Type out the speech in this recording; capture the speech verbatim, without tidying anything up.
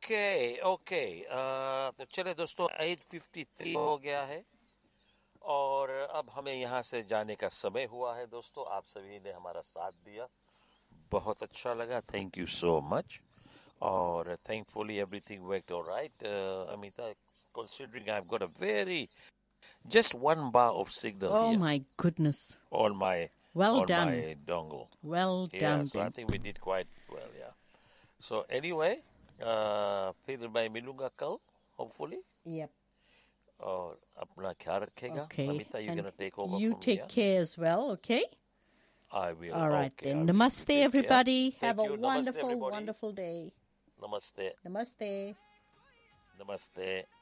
Okay okay अ, तो चले दोस्तों एट फिफ्टी थ्री हो गया है और अब हमें यहाँ से जाने का समय हुआ है दोस्तों। आप सभी ने हमारा साथ दिया, बहुत अच्छा लगा, थैंक यू सो मच। और thankfully everything worked all right, uh, Amita, considering I've got a very just one bar of signal Oh here my goodness. on my Well on done. my dongle. Well Yeah, done so I then. think we did quite well, yeah. So anyway, uh, फिर मैं मिलूंगा कल, hopefully. Yep. और अपना ख्याल रखेगा। Okay. Amita, you're And gonna take over you from here. take care as well, okay? I will. All right Okay, I then. will. You Namaste, take care. everybody. Thank Have a you. Namaste, wonderful, everybody. wonderful day. Namaste. Namaste. Namaste.